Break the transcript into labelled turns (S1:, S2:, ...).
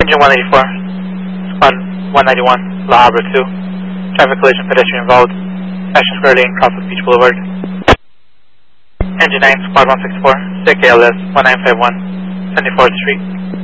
S1: Engine 184, Squad 191, La Habra 2. Traffic collision, pedestrian involved. Action Square Lane, Crawford Beach Boulevard. Engine 9, Squad 164, Stick ALS 1951, 74th Street.